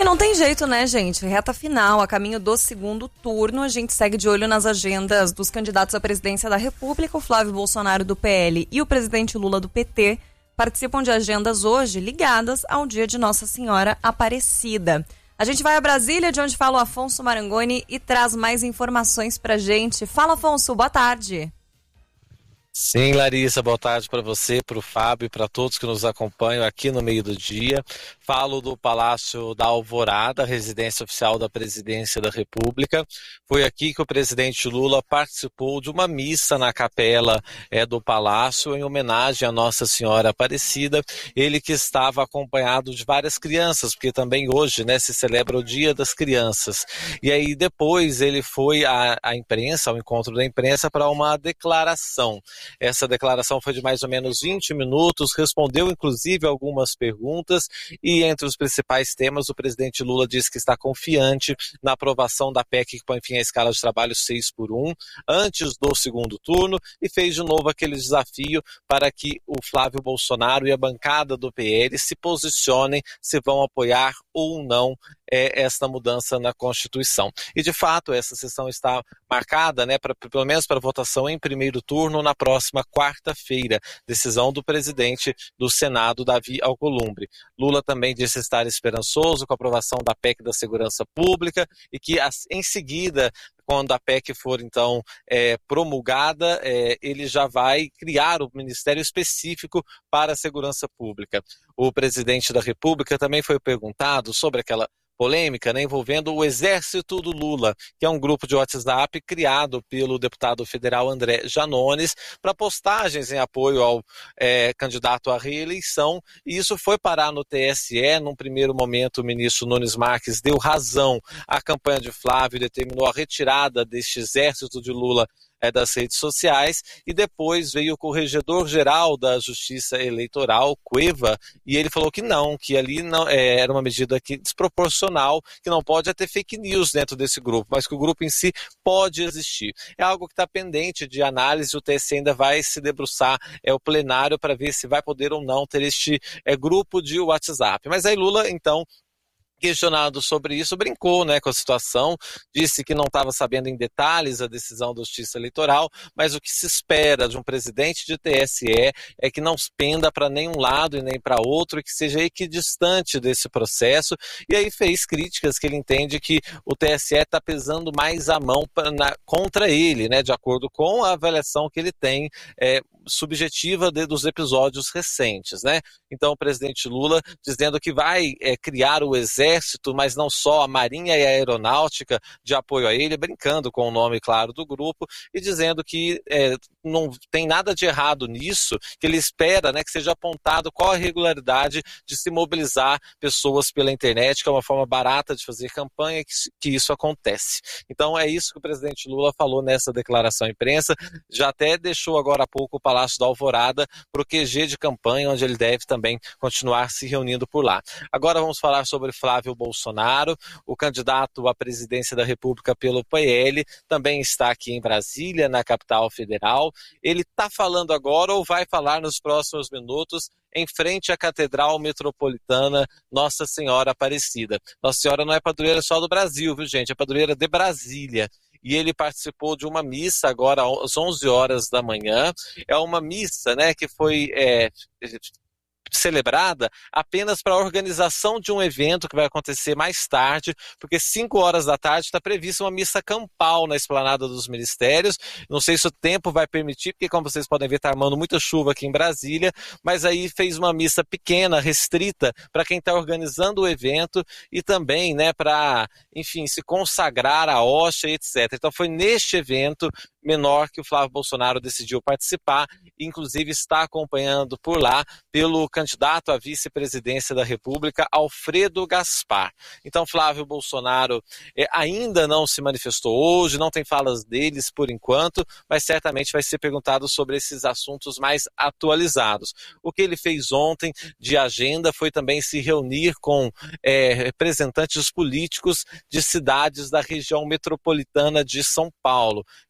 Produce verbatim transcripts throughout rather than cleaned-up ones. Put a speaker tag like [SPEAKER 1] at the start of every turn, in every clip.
[SPEAKER 1] não tem jeito, né, gente? Reta final, a caminho do segundo turno, a gente segue de olho nas agendas dos candidatos à presidência da República. O Flávio Bolsonaro do P L e o presidente Lula do P T participam de agendas hoje ligadas ao dia de Nossa Senhora Aparecida. A gente vai a Brasília, de onde fala o Afonso Marangoni e traz mais informações pra gente. Fala, Afonso, boa tarde.
[SPEAKER 2] Sim, Larissa, boa tarde para você, para o Fábio e para todos que nos acompanham aqui no meio do dia. Falo do Palácio da Alvorada, residência oficial da Presidência da República. Foi aqui que o presidente Lula participou de uma missa na capela é, do Palácio em homenagem à Nossa Senhora Aparecida. Ele que estava acompanhado de várias crianças, porque também hoje, né, se celebra o Dia das Crianças. E aí depois ele foi à, à imprensa, ao encontro da imprensa, para uma declaração. Essa declaração foi de mais ou menos vinte minutos, respondeu inclusive algumas perguntas e entre os principais temas o presidente Lula disse que está confiante na aprovação da P E C que põe fim à escala de trabalho seis por um antes do segundo turno e fez de novo aquele desafio para que o Flávio Bolsonaro e a bancada do P L se posicionem se vão apoiar ou não é, esta mudança na Constituição. E de fato essa sessão está marcada, né, pra, pelo menos para votação em primeiro turno na próxima quarta-feira, decisão do presidente do Senado, Davi Alcolumbre. Lula também disse estar esperançoso com a aprovação da P E C da Segurança Pública e que em seguida, quando a P E C for então é, promulgada, é, ele já vai criar o Ministério específico para a Segurança Pública. O presidente da República também foi perguntado sobre aquela polêmica, né, envolvendo o Exército do Lula, que é um grupo de WhatsApp criado pelo deputado federal André Janones para postagens em apoio ao é, candidato à reeleição, e isso foi parar no T S E. Num primeiro momento, o ministro Nunes Marques deu razão à campanha de Flávio e determinou a retirada deste Exército de Lula É, das redes sociais, e depois veio o corregedor-geral da Justiça Eleitoral, Cueva, e ele falou que não, que ali não, é, era uma medida que, desproporcional, que não pode ter fake news dentro desse grupo, mas que o grupo em si pode existir. É algo que está pendente de análise, o T S E ainda vai se debruçar é, o plenário para ver se vai poder ou não ter este é, grupo de WhatsApp. Mas aí Lula, então, questionado sobre isso, brincou, né, com a situação, disse que não estava sabendo em detalhes a decisão da Justiça Eleitoral, mas o que se espera de um presidente de T S E é que não penda para nenhum lado e nem para outro, e que seja equidistante desse processo, e aí fez críticas que ele entende que o T S E está pesando mais a mão pra, na, contra ele, né, de acordo com a avaliação que ele tem é, subjetiva de, dos episódios recentes, né? Então o presidente Lula dizendo que vai é, criar o Exército, mas não só a Marinha e a Aeronáutica de apoio a ele, brincando com o nome claro do grupo e dizendo que é, não tem nada de errado nisso, que ele espera, né, que seja apontado qual a regularidade de se mobilizar pessoas pela internet, que é uma forma barata de fazer campanha, que, que isso acontece. Então é isso que o presidente Lula falou nessa declaração à imprensa, já até deixou agora há pouco o Palácio da Alvorada para o Q G de campanha, onde ele deve também continuar se reunindo por lá. Agora vamos falar sobre Flávio Bolsonaro, o candidato à presidência da República pelo P L, também está aqui em Brasília, na capital federal. Ele está falando agora ou vai falar nos próximos minutos em frente à Catedral Metropolitana Nossa Senhora Aparecida. Nossa Senhora não é padroeira só do Brasil, viu, gente? É padroeira de Brasília. E ele participou de uma missa agora às onze horas da manhã. É uma missa, né, que foi é, celebrada apenas para a organização de um evento que vai acontecer mais tarde, porque cinco horas da tarde está prevista uma missa campal na Esplanada dos Ministérios. Não sei se o tempo vai permitir, porque como vocês podem ver está armando muita chuva aqui em Brasília, mas aí fez uma missa pequena, restrita, para quem está organizando o evento e também, né, para, enfim, se consagrar à hóstia, etcétera. Então foi neste evento menor que o Flávio Bolsonaro decidiu participar, inclusive está acompanhando por lá pelo candidato à vice-presidência da República, Alfredo Gaspar. Então Flávio Bolsonaro eh, ainda não se manifestou hoje, não tem falas deles por enquanto, mas certamente vai ser perguntado sobre esses assuntos mais atualizados. O que ele fez ontem de agenda foi também se reunir com eh, representantes políticos de cidades da região metropolitana de São Paulo. Região metropolitana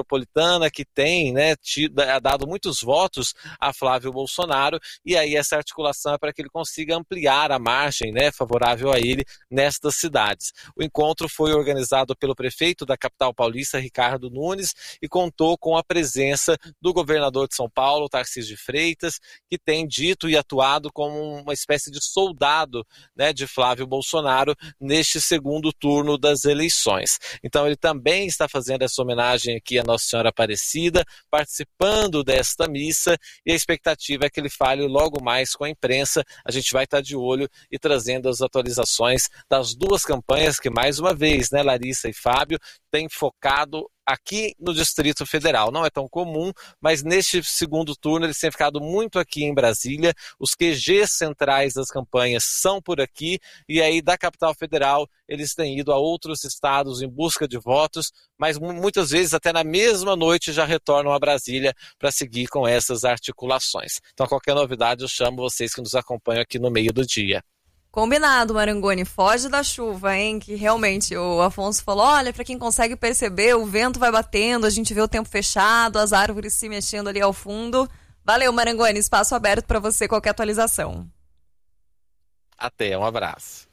[SPEAKER 2] metropolitana que tem, né, tido, dado muitos votos a Flávio Bolsonaro, e aí essa articulação é para que ele consiga ampliar a margem, né, favorável a ele nestas cidades. O encontro foi organizado pelo prefeito da capital paulista, Ricardo Nunes, e contou com a presença do governador de São Paulo, Tarcísio de Freitas, que tem dito e atuado como uma espécie de soldado, né, de Flávio Bolsonaro neste segundo turno das eleições. Então ele também está fazendo essa homenagem aqui à Nossa Senhora Aparecida, participando desta missa, e a expectativa é que ele fale logo mais com a imprensa. A gente vai estar de olho e trazendo as atualizações das duas campanhas que, mais uma vez, né, Larissa e Fábio, têm focado aqui no Distrito Federal. Não é tão comum, mas neste segundo turno eles têm ficado muito aqui em Brasília. Os Q Gs centrais das campanhas são por aqui, e aí da capital federal eles têm ido a outros estados em busca de votos, mas muitas vezes até na mesma noite já retornam a Brasília para seguir com essas articulações. Então, qualquer novidade eu chamo vocês que nos acompanham aqui no meio do dia.
[SPEAKER 1] Combinado, Marangoni, foge da chuva, hein, que realmente o Afonso falou, olha, para quem consegue perceber, o vento vai batendo, a gente vê o tempo fechado, as árvores se mexendo ali ao fundo. Valeu, Marangoni, espaço aberto para você, qualquer atualização.
[SPEAKER 2] Até, um abraço.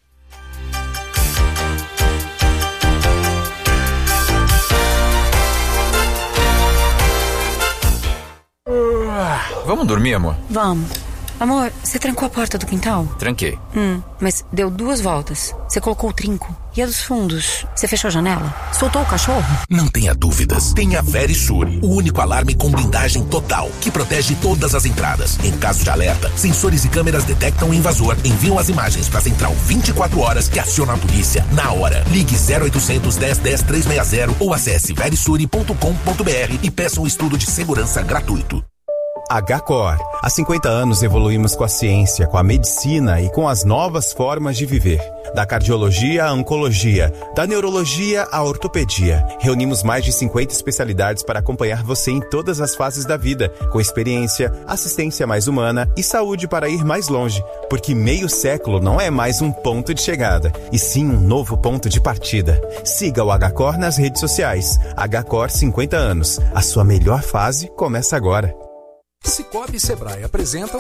[SPEAKER 3] Vamos dormir, amor?
[SPEAKER 4] Vamos. Amor, você trancou a porta do quintal?
[SPEAKER 3] Tranquei.
[SPEAKER 4] Hum, mas deu duas voltas. Você colocou o trinco. E a dos fundos? Você fechou a janela? Soltou o cachorro?
[SPEAKER 5] Não tenha dúvidas. Tem a Verisure, o único alarme com blindagem total, que protege todas as entradas. Em caso de alerta, sensores e câmeras detectam o invasor, enviam as imagens para a central vinte e quatro horas, que aciona a polícia na hora. Ligue zero oitocentos, dez, dez, trezentos e sessenta ou acesse verisure ponto com ponto b r e peça um estudo de segurança gratuito.
[SPEAKER 6] H-Cor. Há cinquenta anos evoluímos com a ciência, com a medicina e com as novas formas de viver. Da cardiologia à oncologia, da neurologia à ortopedia. Reunimos mais de cinquenta especialidades para acompanhar você em todas as fases da vida, com experiência, assistência mais humana e saúde para ir mais longe. Porque meio século não é mais um ponto de chegada, e sim um novo ponto de partida. Siga o H-Cor nas redes sociais. H-Cor cinquenta anos. A sua melhor fase começa agora.
[SPEAKER 7] Cicobi e Sebrae apresentam